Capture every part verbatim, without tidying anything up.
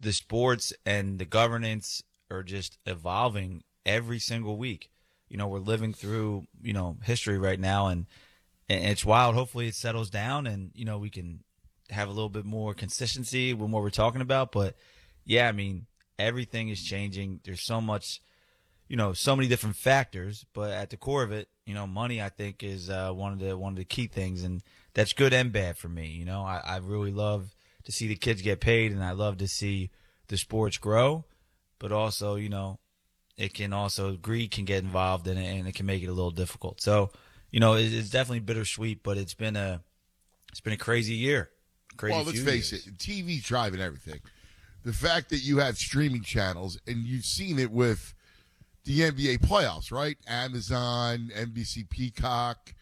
the sports and the governance are just evolving every single week. You know, we're living through, you know, history right now, and, and it's wild. Hopefully it settles down and, you know, we can have a little bit more consistency with what we're talking about. But yeah, I mean, everything is changing. There's so much, you know, so many different factors, but at the core of it, you know, money, I think, is uh, one of the one of the key things, and that's good and bad for me. You know, I, I really love to see the kids get paid, and I love to see the sports grow, but also, you know, it can also greed can get involved in it, and it can make it a little difficult. So, you know, it, it's definitely bittersweet, but it's been a it's been a crazy year. Crazy well, let's few face years. it, T V's driving everything. The fact that you have streaming channels, and you've seen it with the N B A playoffs, right? Amazon, N B C Peacock.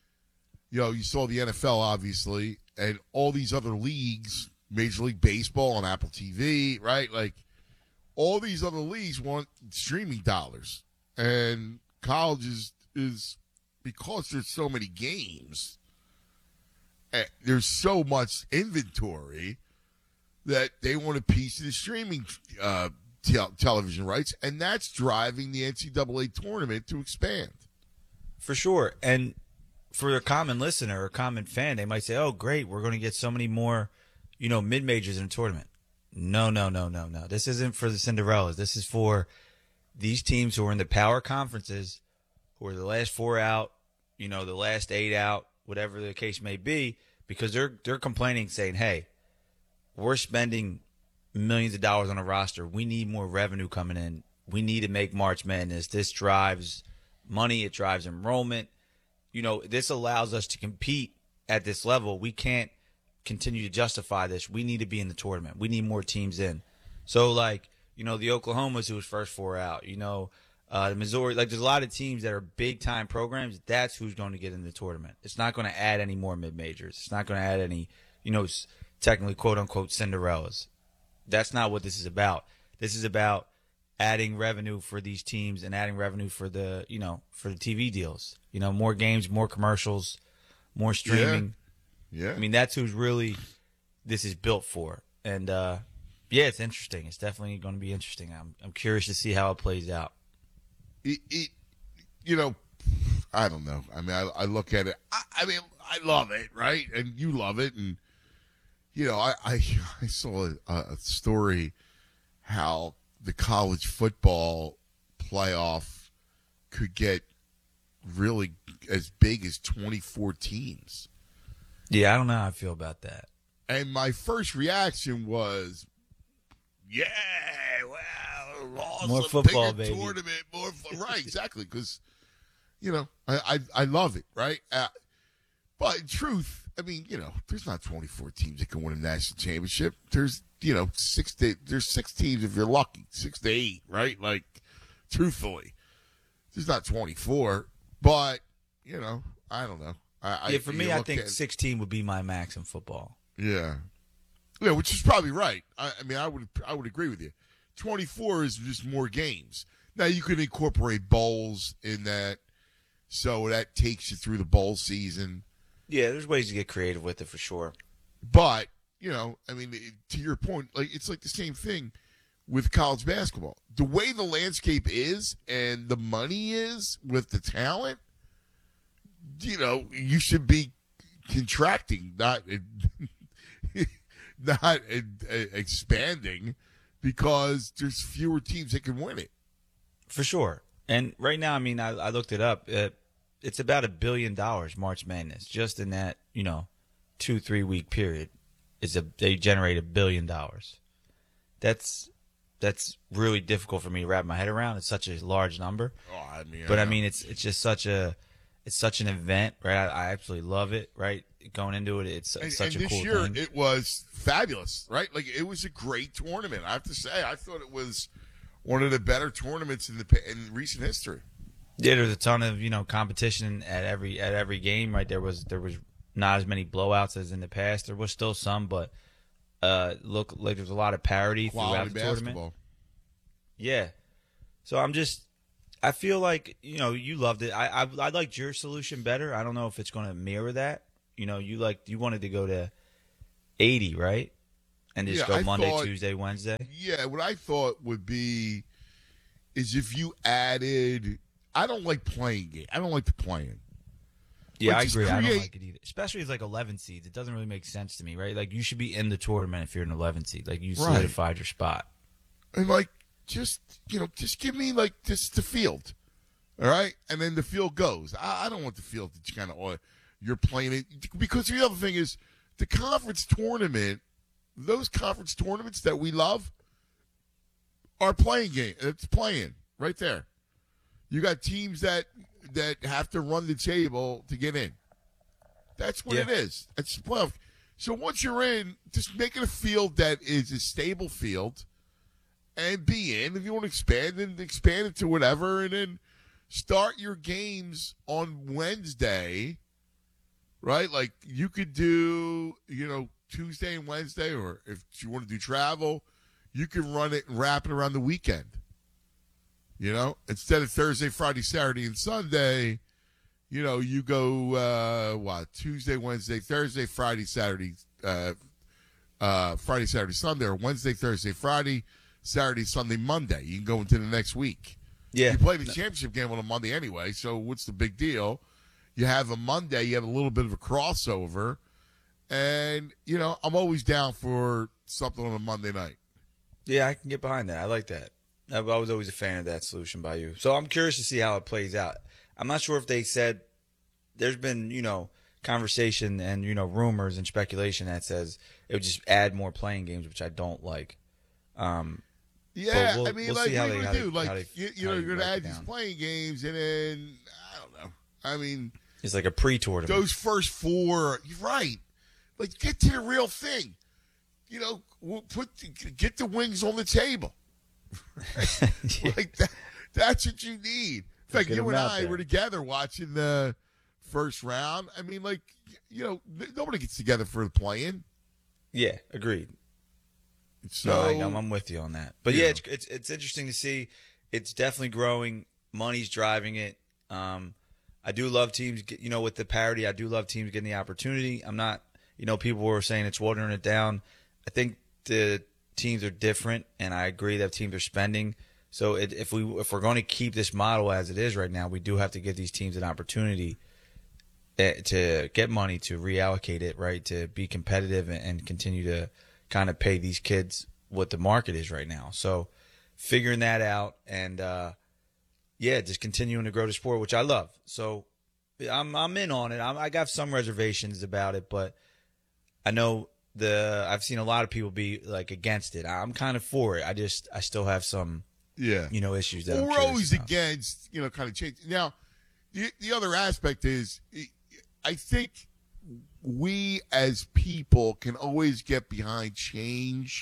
You know, you saw the N F L, obviously, and all these other leagues, Major League Baseball on Apple T V, right? Like, all these other leagues want streaming dollars. And college is, is because there's so many games, eh, there's so much inventory that they want a piece of the streaming uh, te- television rights, and that's driving the N C double A tournament to expand. For sure. And for a common listener or a common fan, they might say, oh, great, we're going to get so many more, you know, mid-majors in the tournament. No, no, no, no, no. This isn't for the Cinderellas. This is for these teams who are in the power conferences, who are the last four out, you know, the last eight out, whatever the case may be, because they're they're complaining, saying, hey, we're spending millions of dollars on a roster. We need more revenue coming in. We need to make March Madness. This drives money. It drives enrollment. You know, this allows us to compete at this level. We can't continue to justify this. We need to be in the tournament. We need more teams in. So, like, you know, the Oklahomas who was first four out, you know, uh, the Missouri, like there's a lot of teams that are big-time programs. That's who's going to get in the tournament. It's not going to add any more mid-majors. It's not going to add any, you know, technically quote-unquote Cinderellas. That's not what this is about. This is about adding revenue for these teams and adding revenue for the, you know, for the T V deals. You know, more games, more commercials, more streaming. Yeah. yeah. I mean, that's who's really this is built for. And, uh, yeah, it's interesting. It's definitely going to be interesting. I'm I'm curious to see how it plays out. It, it you know, I don't know. I mean, I, I look at it. I, I mean, I love it, right? And you love it. And, you know, I, I, I saw a, a story how the college football playoff could get really as big as twenty-four teams. Yeah, I don't know how I feel about that. And my first reaction was, yeah, well, awesome. More football, bigger baby. Tournament, more fo- right, exactly, because, you know, I, I I love it, right? Uh, but in truth, I mean, you know, there's not twenty-four teams that can win a national championship. There's, you know, six to, there's six teams if you're lucky, six to eight, right? Like, truthfully, there's not twenty-four, but, you know, I don't know. I, Yeah, for I, me, you I look think at- sixteen would be my max in football. Yeah, yeah, which is probably right. I, I mean, I would I would agree with you. twenty-four is just more games. Now you can incorporate bowls in that, so that takes you through the bowl season. Yeah, there's ways to get creative with it for sure. But you know, I mean, it- to your point, like it's like the same thing with college basketball. The way the landscape is and the money is with the talent, you know, you should be contracting, not not uh, expanding, because there's fewer teams that can win it. For sure. And right now, I mean, I, I looked it up. Uh, it's about a billion dollars March Madness just in that, you know, two, three week period. Is a they generate a billion dollars. That's that's really difficult for me to wrap my head around. It's such a large number. Oh, I mean, But I know. mean, it's it's just such a it's such an event, right? I, I absolutely love it, right? Going into it, it's and, such and a this cool year thing. it was fabulous, right? Like it was a great tournament. I have to say, I thought it was one of the better tournaments in the in recent history. Yeah, there's a ton of you know competition at every at every game. Right, there was there was not as many blowouts as in the past. There was still some, but uh, look like there's a lot of parity Quality throughout the basketball. tournament. Yeah, so I'm just I feel like you know you loved it. I I, I liked your solution better. I don't know if it's going to mirror that. You know, you like you wanted to go to eighty, right? and just Yeah, go I Monday, thought- Tuesday, Wednesday. Yeah, what I thought would be is if you added. I don't like playing game. I don't like the playing. Yeah, But I just agree. I don't create- like it either. Especially as like eleven seeds. It doesn't really make sense to me, right? Like you should be in the tournament if you're an eleven seed. Like you Right. solidified your spot. And like, just you know, just give me like just the field, all right, and then the field goes. I, I don't want the field to kind of you're playing it because the other thing is the conference tournament. Those conference tournaments that we love are playing game. It's playing right there. You got teams that that have to run the table to get in. That's what Yeah. it is. It's playoff. So once you're in, just make it a field that is a stable field. And be in. If you want to expand, then expand it to whatever, and then start your games on Wednesday, right? Like you could do, you know, Tuesday and Wednesday, or if you want to do travel, you can run it and wrap it around the weekend. You know, instead of Thursday, Friday, Saturday, and Sunday, you know, you go uh, what Tuesday, Wednesday, Thursday, Friday, Saturday, uh, uh, Friday, Saturday, Sunday, or Wednesday, Thursday, Friday. Saturday, Sunday, Monday. You can go into the next week. Yeah. You play the championship game on a Monday anyway, so what's the big deal? You have a Monday, you have a little bit of a crossover, and, you know, I'm always down for something on a Monday night. Yeah, I can get behind that. I like that. I I was always a fan of that solution by you. So I'm curious to see how it plays out. I'm not sure if they said there's been, you know, conversation and, you know, rumors and speculation that says it would just add more playing games, which I don't like. Um, Yeah, we'll- I mean, we'll like, see how what are they- you how going to they- do? Like, how they- you, you how know, they you're going to break add it these down. playing games, and then, I don't know. I mean, it's like a pre-tournament. those first four, you're right. Like, get to the real thing. You know, we'll put get the wings on the table. Yeah. Like that, that's what you need. In fact, Get you them and out I there. were together watching the first round. I mean, like, you know, nobody gets together for the play-in. Yeah, agreed. So No, I, I'm, I'm with you on that. But yeah, Yeah. it's, it's it's interesting to see. It's definitely growing. Money's driving it. Um, I do love teams. Get, you know, with the parity, I do love teams getting the opportunity. I'm not. You know, people were saying it's watering it down. I think the teams are different, and I agree that teams are spending. So it, if we if we're going to keep this model as it is right now, we do have to give these teams an opportunity eh, to get money, to reallocate it, right, to be competitive and, and continue to kind of pay these kids what the market is right now. So figuring that out and uh, yeah, just continuing to grow the sport, which I love. So I'm I'm in on it. I'm, I got some reservations about it, but I know the I've seen a lot of people be like against it. I'm kind of for it. I just I still have some yeah, you know issues that well, I'm we're curious always about. against, you know, kind of change. Now, the, the other aspect is, I think we as people can always get behind change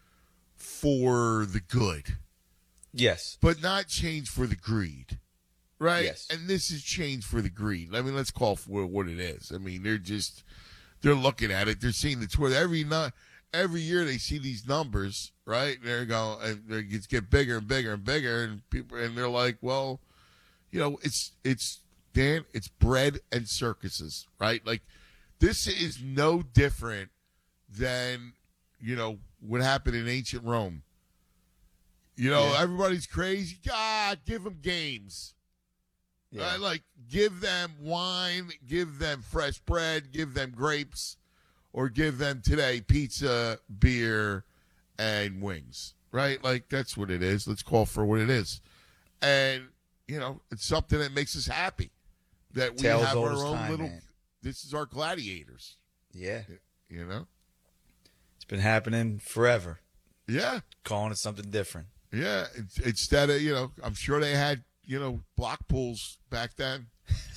for the good, Yes. but not change for the greed, right? Yes. And this is change for the greed. I mean, let's call for what it is. I mean, they're just they're looking at it. They're seeing the tour every night. Every year they see these numbers, right? They're going, and they just get bigger and bigger and bigger, and people, and they're like, well, you know, it's it's Dan, it's bread and circuses, right? Like, this is no different than, you know, what happened in ancient Rome. You know, Yeah. everybody's crazy. God, give them games. Yeah. Right? Like, give them wine, give them fresh bread, give them grapes, or give them today pizza, beer, and wings. Right? Like, that's what it is. Let's call for what it is. And, you know, it's something that makes us happy that we Tales have old our as own time, little, man. this is our gladiators, Yeah. you know? It's been happening forever. Yeah. Calling it something different. Yeah. It's, instead of, you know, I'm sure they had, you know, block pools back then.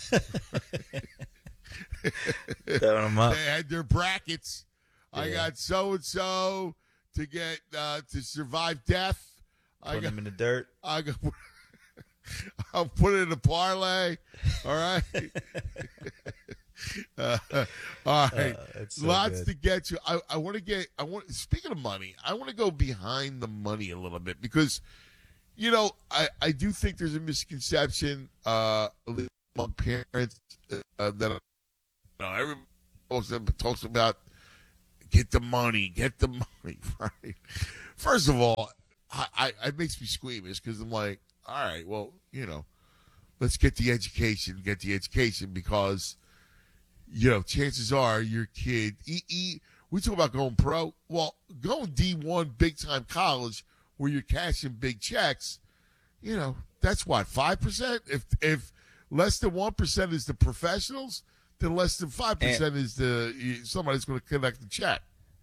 Throwing 'em up. They had their brackets. I Yeah. got so and so to get uh, to survive death. I Putting got. them in the dirt. I got. I'll put it in a parlay. All right. uh, all right. Uh, it's so Lots good. to get to. I, I want to get. I want. Speaking of money, I want to go behind the money a little bit because, you know, I, I do think there's a misconception uh, among parents uh, that you know, everybody talks, talks about get the money, get the money, right? First of all, I, I it makes me squeamish because I'm like, all right, well, you know, let's get the education, get the education because, you know, chances are your kid, e, e, we talk about going pro. Well, going D one big-time college where you're cashing big checks, you know, that's what, five percent? If if less than one percent is the professionals, then less than five percent is the somebody that's going to collect the check.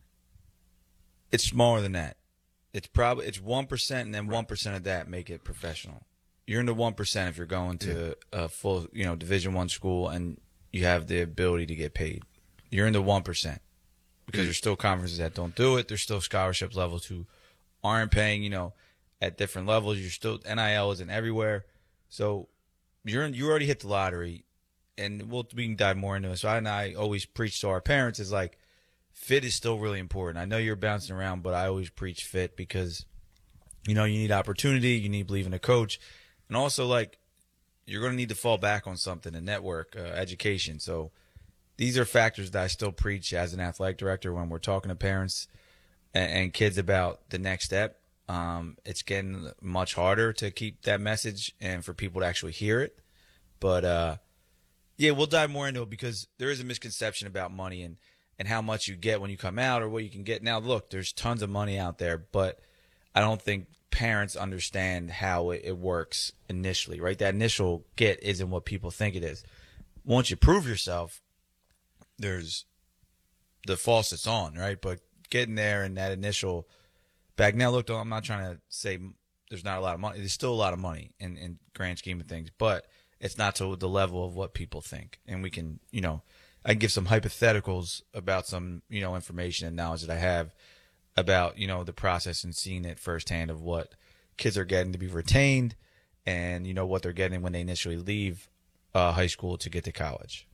It's smaller than that. It's probably it's one percent, and then one percent of that make it professional. You're in the one percent if you're going to yeah. a full, you know, Division One school and you have the ability to get paid. You're in the one percent because yeah. there's still conferences that don't do it. There's still scholarship levels who aren't paying, you know, at different levels. You're still N I L isn't everywhere, so you're in, you already hit the lottery, and we'll we can dive more into it. So I and I always preach to our parents is like, fit is still really important. I know you're bouncing around, but I always preach fit because, you know, you need opportunity, you need to believe in a coach, and also like you're going to need to fall back on something, a network, uh, education. So these are factors that I still preach as an athletic director when we're talking to parents and, and kids about the next step. Um, it's getting much harder to keep that message and for people to actually hear it. But, uh, yeah, we'll dive more into it because there is a misconception about money and, and how much you get when you come out or what you can get. Now, look, there's tons of money out there, but I don't think parents understand how it, it works initially, right? That initial get isn't what people think it is. Once you prove yourself, there's the faucet's on, right? But getting there and that initial bag. Now, look, I'm not trying to say there's not a lot of money. There's still a lot of money in, in grand scheme of things, but it's not to the level of what people think. And we can, you know, I can give some hypotheticals about some, you know, information and knowledge that I have about, you know, the process and seeing it firsthand of what kids are getting to be retained and, you know, what they're getting when they initially leave uh, high school to get to college.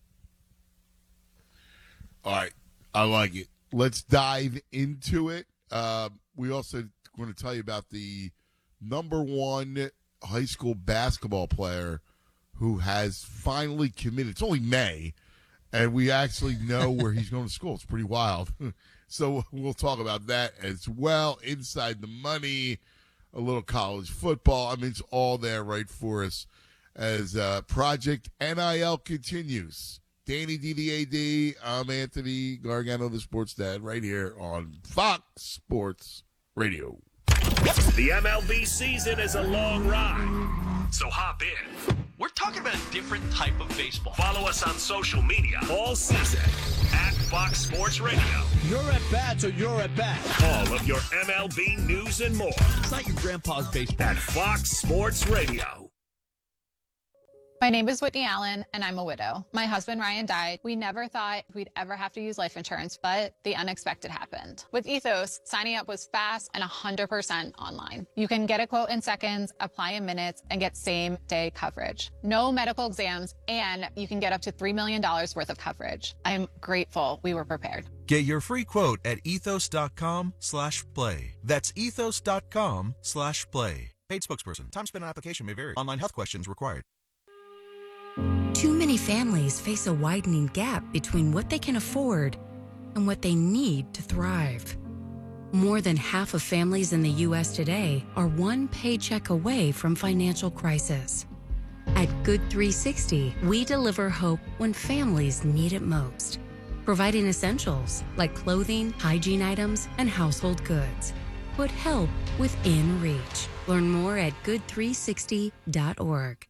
All right. I like it. Let's dive into it. Uh, we also want to tell you about the number one high school basketball player who has finally committed. It's only May, and we actually know where he's going to school. It's pretty wild. So we'll talk about that as well. Inside the Money, a little college football. I mean, it's all there right for us as uh, Project N I L continues. Danny D D A D, I'm Anthony Gargano, the sports dad, right here on Fox Sports Radio. The M L B season is a long ride, so hop in. We're talking about a different type of baseball. Follow us on social media all season at Fox Sports Radio. You're at bats or you're at bat. All of your M L B news and more. It's not your grandpa's baseball. At Fox Sports Radio. My name is Whitney Allen, and I'm a widow. My husband, Ryan, died. We never thought we'd ever have to use life insurance, but the unexpected happened. With Ethos, signing up was fast and one hundred percent online. You can get a quote in seconds, apply in minutes, and get same-day coverage. No medical exams, and you can get up to three million dollars worth of coverage. I'm grateful we were prepared. Get your free quote at ethos.com slash play. That's ethos.com slash play. Paid spokesperson. Time spent on application may vary. Online health questions required. Too many families face a widening gap between what they can afford and what they need to thrive. More than half of families in the U S today are one paycheck away from financial crisis. At Good three sixty, we deliver hope when families need it most, providing essentials like clothing, hygiene items, and household goods. Put help within reach. Learn more at good three sixty dot org.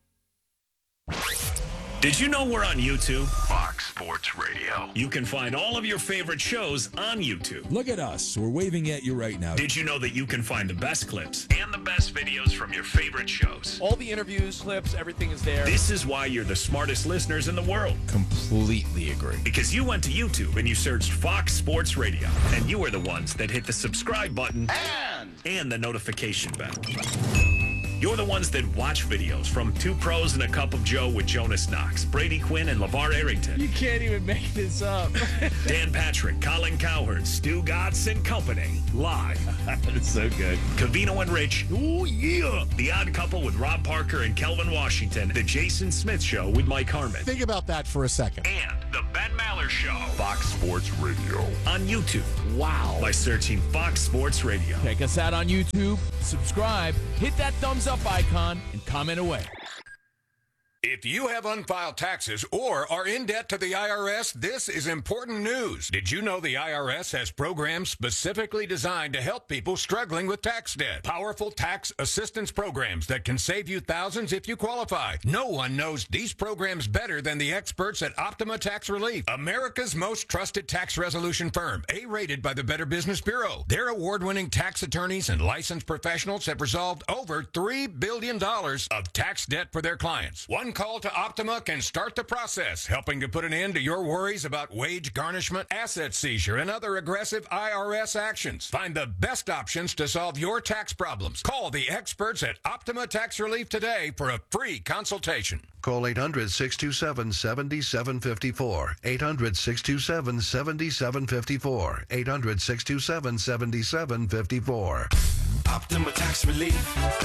Did you know we're on YouTube? Fox Sports Radio. You can find all of your favorite shows on YouTube. Look at us. We're waving at you right now. Did you know that you can find the best clips and the best videos from your favorite shows? All the interviews, clips, everything is there. This is why you're the smartest listeners in the world. Completely agree. Because you went to YouTube and you searched Fox Sports Radio, and you are the ones that hit the subscribe button and, and the notification bell. You're the ones that watch videos from Two Pros and a Cup of Joe with Jonas Knox, Brady Quinn, and LeVar Arrington. You can't even make this up. Dan Patrick, Colin Cowherd, Stu Gatz and Company, live. It's so good. Covino and Rich. Oh, yeah. The Odd Couple with Rob Parker and Kelvin Washington. The Jason Smith Show with Mike Harmon. Think about that for a second. And the Ben Maller Miller Show. Fox Sports Radio. On YouTube. Wow. By searching Fox Sports Radio. Check us out on YouTube, subscribe, hit that thumbs up icon, and comment away. If you have unfiled taxes or are in debt to the I R S, this is important news. Did you know the I R S has programs specifically designed to help people struggling with tax debt? Powerful tax assistance programs that can save you thousands if you qualify. No one knows these programs better than the experts at Optima Tax Relief, America's most trusted tax resolution firm, A-rated by the Better Business Bureau. Their award-winning tax attorneys and licensed professionals have resolved over three billion dollars of tax debt for their clients. One call to Optima can start the process, helping to put an end to your worries about wage garnishment, asset seizure, and other aggressive I R S actions. Find the best options to solve your tax problems. Call the experts at Optima Tax Relief today for a free consultation. Call eight hundred, six two seven, seven seven five four. eight hundred, six two seven, seven seven five four. eight hundred, six two seven, seven seven five four. Optima Tax Relief.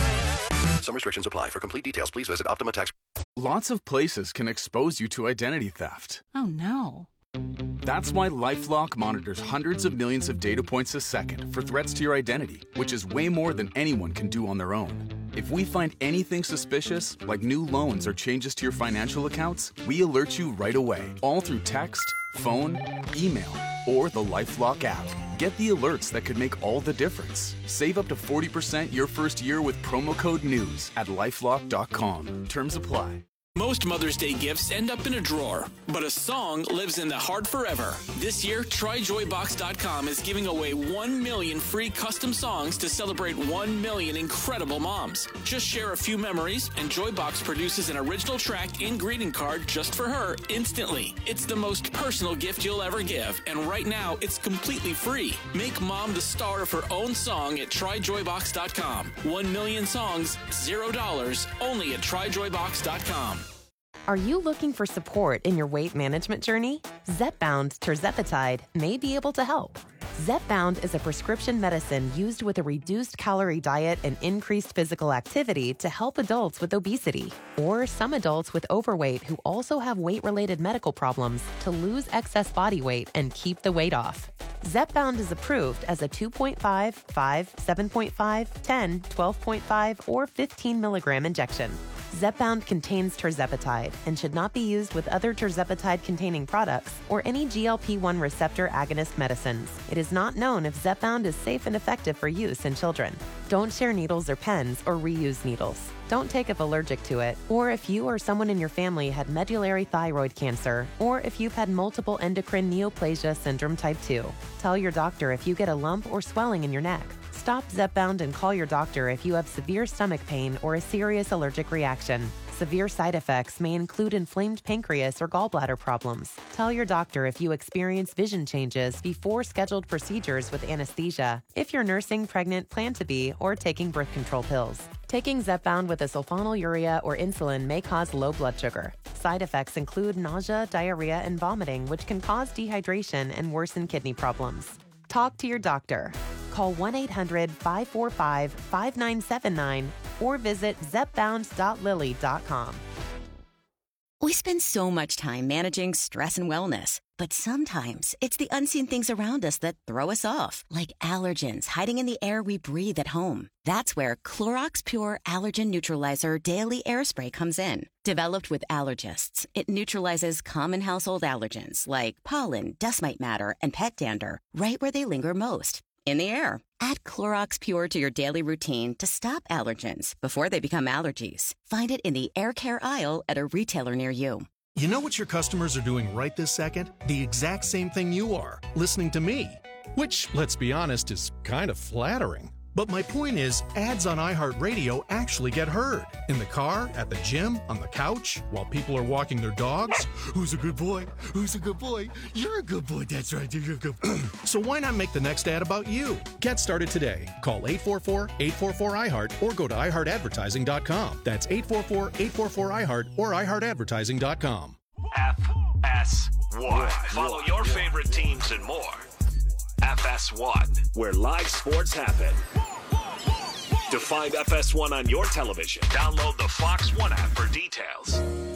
Some restrictions apply. For complete details, please visit Optima Tax. Lots of places can expose you to identity theft. Oh, no. That's why LifeLock monitors hundreds of millions of data points a second for threats to your identity, which is way more than anyone can do on their own. If we find anything suspicious, like new loans or changes to your financial accounts, we alert you right away, all through text, phone, email, or the LifeLock app. Get the alerts that could make all the difference. Save up to forty percent your first year with promo code NEWS at lifelock dot com. Terms apply. Most Mother's Day gifts end up in a drawer, but a song lives in the heart forever. This year, Try Joy Box dot com is giving away one million free custom songs to celebrate one million incredible moms. Just share a few memories, and Joybox produces an original track and greeting card just for her instantly. It's the most personal gift you'll ever give, and right now, it's completely free. Make mom the star of her own song at Try Joy Box dot com. One million songs, zero dollars, only at Try Joy Box dot com. Are you looking for support in your weight management journey? Zepbound tirzepatide may be able to help. Zepbound is a prescription medicine used with a reduced calorie diet and increased physical activity to help adults with obesity or some adults with overweight who also have weight-related medical problems to lose excess body weight and keep the weight off. Zepbound is approved as a two point five, five, seven point five, ten, twelve point five, or fifteen milligram injection. Zepbound contains tirzepatide and should not be used with other tirzepatide-containing products or any G L P one receptor agonist medicines. It is not known if Zepbound is safe and effective for use in children. Don't share needles or pens or reuse needles. Don't take if allergic to it, or if you or someone in your family had medullary thyroid cancer, or if you've had multiple endocrine neoplasia syndrome type two. Tell your doctor if you get a lump or swelling in your neck. Stop Zepbound and call your doctor if you have severe stomach pain or a serious allergic reaction. Severe side effects may include inflamed pancreas or gallbladder problems. Tell your doctor if you experience vision changes before scheduled procedures with anesthesia, if you're nursing, pregnant, plan to be, or taking birth control pills. Taking Zepbound with a sulfonylurea or insulin may cause low blood sugar. Side effects include nausea, diarrhea, and vomiting, which can cause dehydration and worsen kidney problems. Talk to your doctor. Call one eight hundred, five four five, five nine seven nine or visit zepbound dot lilly dot com. We spend so much time managing stress and wellness, but sometimes it's the unseen things around us that throw us off, like allergens hiding in the air we breathe at home. That's where Clorox Pure Allergen Neutralizer Daily Air Spray comes in. Developed with allergists, it neutralizes common household allergens like pollen, dust mite matter, and pet dander right where they linger most, in the air. Add Clorox Pure to your daily routine to stop allergens before they become allergies. Find it in the air care aisle at a retailer near you. You know what your customers are doing right this second? The exact same thing you are, listening to me. Which, let's be honest, is kind of flattering. But my point is, ads on iHeartRadio actually get heard. In the car, at the gym, on the couch, while people are walking their dogs. Who's a good boy? Who's a good boy? You're a good boy. That's right. You're a good boy. So why not make the next ad about you? Get started today. Call eight four four, eight four four, I heart or go to i heart advertising dot com. That's eight four four, eight four four, I heart or i heart advertising dot com. F S one. Follow your favorite teams and more. F S one, where live sports happen. To find F S one on your television, download the Fox One app for details.